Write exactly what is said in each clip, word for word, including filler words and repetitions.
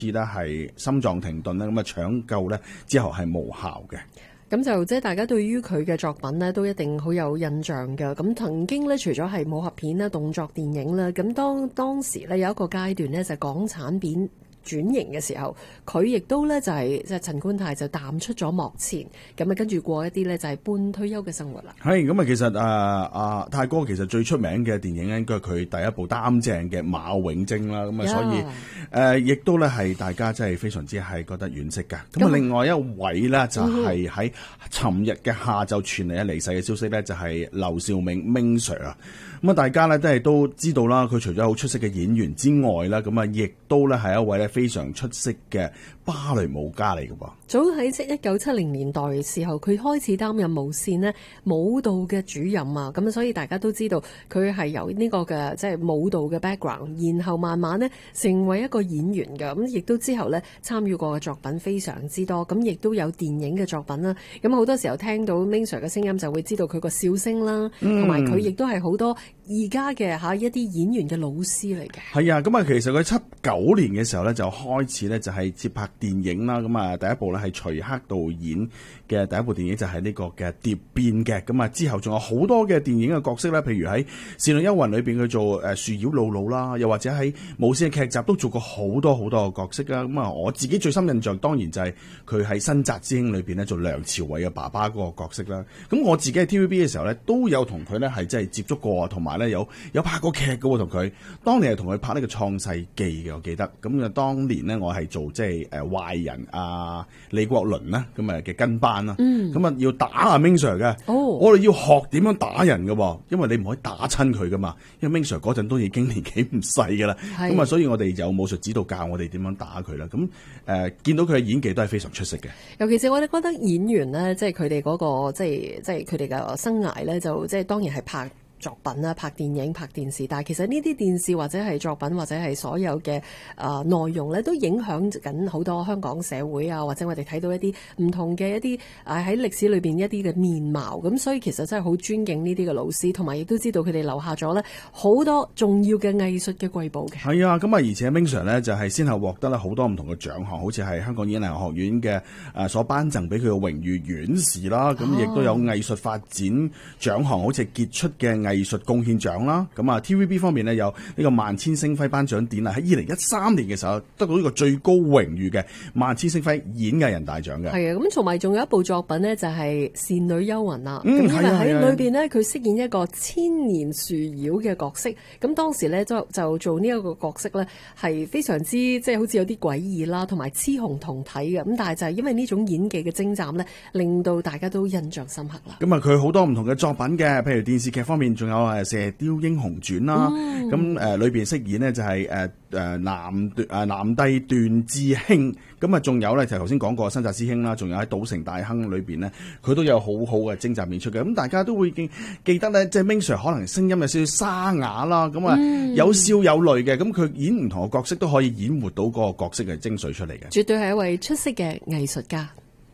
咧係心臟停頓咧，咁啊搶救咧之後係無效嘅。 咁就即係大家對於佢嘅作品呢，都一定好有印象㗎。咁曾經呢，除咗係武俠片啦、動作電影啦，咁當當時呢，有一個階段呢，就係港產片轉型嘅時候，佢亦都咧就係即係陳觀泰就淡出咗幕前，咁啊跟住過一啲咧就係半退休嘅生活啦。 係咁啊，其實啊啊泰哥其實最出名嘅電影咧，應該係佢第一部擔正嘅馬永貞啦。咁啊，所以誒亦都咧係大家真係非常之係覺得惋惜㗎。咁啊，另外一位咧就係喺尋日嘅下晝傳嚟嘅離世嘅消息咧，就係劉兆銘 Ming Sir 啊。咁啊，大家咧都係都知道啦，佢除咗好出色嘅演員之外啦，咁啊，亦都咧係一位咧非常出色嘅芭蕾舞家嚟嘅噃。 早喺即一九七零年代嘅時候，佢開始擔任無線呢舞蹈嘅主任啊，咁所以大家都知道佢係由呢個嘅即係舞蹈嘅 background， 然後慢慢呢成為一個演員嘅，咁亦都之後呢參與過嘅作品非常之多，咁亦都有電影嘅作品啦。咁好多時候聽到 Ming Sir 嘅聲音，就會知道佢個笑聲啦，同埋佢亦都係好多而家嘅嚇一啲演員嘅老師嚟嘅。 係啊，咁啊，其實佢七九年嘅時候咧就開始咧就係接拍電影啦，咁啊第一部咧係徐克導演嘅第一部電影就係呢個嘅蝶變嘅，咁啊之後仲有好多嘅電影嘅角色咧，譬如喺《倩女幽魂》裏邊佢做誒樹妖姥姥啦，又或者喺無線嘅劇集都做過好多好多嘅角色啦。咁啊我自己最深印象當然就係佢喺《新紮師兄》裏邊咧做梁朝偉嘅爸爸嗰個角色啦。咁我自己喺 T V B 嘅時候咧都有同佢咧係真係接觸過，同埋咧有有拍過劇嘅喎，同佢當年係同佢拍呢個《創世記》嘅，我記得。咁啊當年咧我係做即係誒壞人啊李國麟啦，咁啊嘅跟班啦，咁啊、嗯、要打阿 Ming Sir 嘅，哦、我哋要學點樣打人嘅，因為你唔可以打親佢噶嘛，因為 Ming Sir 嗰陣都已經年紀唔細噶啦，咁啊是所以我哋有武術指導教我哋點樣打佢啦，咁誒、呃、見到佢嘅演技都係非常出色嘅。 尤其是我哋覺得演員咧，即係佢哋嗰個即係即係佢哋嘅生涯咧，就即係當然係拍作品啦，拍電影、拍電視，但係其實呢啲電視或者係作品或者係所有嘅誒內容咧，都影響緊好多香港社會啊，或者我哋睇到一啲唔同嘅一啲誒喺歷史裏邊一啲嘅面貌，咁所以其實真係好尊敬呢啲嘅老師，同埋亦都知道佢哋留下咗咧好多重要嘅藝術嘅瑰寶嘅。 係啊，咁啊，而且 Ming Sir 咧就係先後獲得咧好多唔同嘅獎項，好似係香港演藝學院嘅誒所頒贈俾佢嘅榮譽院士啦，咁亦都有藝術發展獎項，好似係傑出嘅藝藝術貢獻獎啦，咁啊 T V B 方面呢，有呢個萬千星輝頒獎典禮喺二零一三年嘅時候得到呢個最高榮譽嘅萬千星輝演藝人大獎嘅。係啊，咁同埋仲有一部作品呢，就係、是《倩女幽魂》啦。咁、嗯、因為喺裏邊呢，佢飾演一個千年樹妖嘅角色，咁當時呢，就就做呢一個角色呢，係非常之即係好似有啲詭異啦，同埋雌雄同體嘅。咁但係就係因為呢種演技嘅精湛呢，令到大家都印象深刻啦。 咁啊，佢好多唔同嘅作品嘅，譬如電視劇方面仲有誒《射雕英雄傳》啦，咁誒、嗯、裏邊飾演呢就係誒誒南誒南帝段智興，咁啊仲有咧就頭先講過新紮師兄啦，仲有喺賭城大亨裏邊呢，佢都有好好嘅精湛演出嘅，咁大家都會記記得咧，即係 Ming Sir 可能聲音有少少沙啞啦，咁啊、嗯、有笑有淚嘅，咁佢演唔同嘅角色都可以演活到嗰個角色嘅精髓出嚟嘅， 絕對係一位出色嘅藝術家。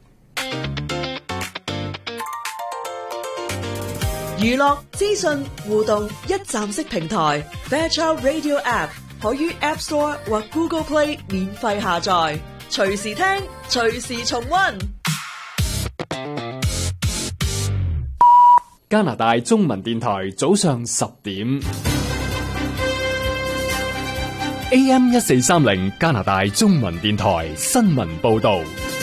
娛樂資訊互動一站式平台 Fairchild Radio App 可於 App Store 或 Google Play 免費下載，隨時聽，隨時重溫。 加拿大中文電台早上十點 A M 一四三零加拿大中文電台新聞報道。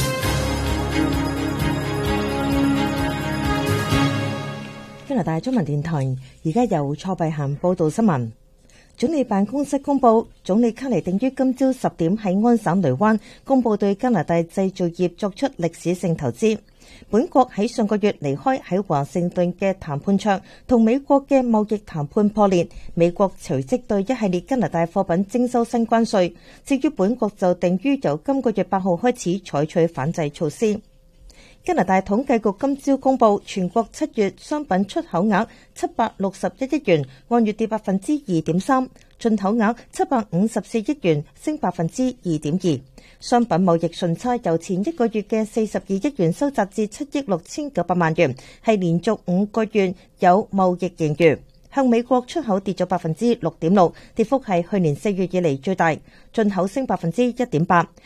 加拿大中文電台而家由蔡碧嫻報道新聞。總理辦公室公布，總理卡尼定於今朝十點喺安省雷灣公布對加拿大製造業作出歷史性投資。本國喺上個月離開喺華盛頓嘅談判桌，同美國嘅貿易談判破裂，美國隨即對一系列加拿大貨品徵收新關稅。至於本國就定於由今個月八號開始採取反制措施。加拿大統計局今朝公布，全國七月商品出口額七百六十一億元，按月跌百分之二點三；進口額七百五十四億元，升百分之二點二。商品貿易順差由前一個月嘅四十二億元收窄至七億六千九百萬元，係連續五個月有貿易盈餘。 向美國出口跌咗百分之六點六，跌幅係去年四月以嚟最大。進口升百分之一點八，